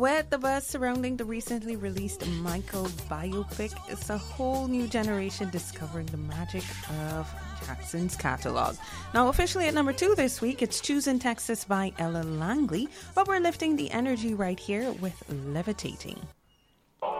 With the buzz surrounding the recently released Michael biopic, it's a whole new generation discovering the magic of Jackson's catalogue. Now, officially at number 2 this week, it's Choosing Texas by Ella Langley, but we're lifting the energy right here with Levitating.